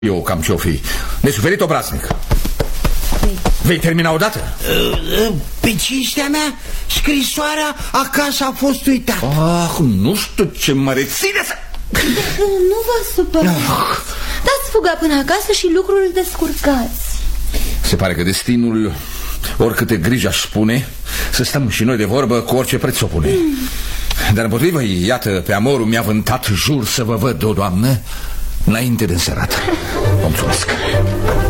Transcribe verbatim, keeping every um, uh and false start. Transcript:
eu cam ce-o fi. Nesuferit obraznic. Vei termina odată? Pe cinstea mea, scrisoarea acasă a fost uitată. Ah, nu știu ce mă reține să... Nu vă supărați. Dați fuga până acasă și lucrurile descurcați. Se pare că destinul, oricâte griji aș spune, să stăm și noi de vorbă cu orice preț o pune. mm. Dar împotrivă, iată, pe amorul mi-a vântat, jur să vă văd, o doamnă, înainte de înserat. Vă mulțumesc.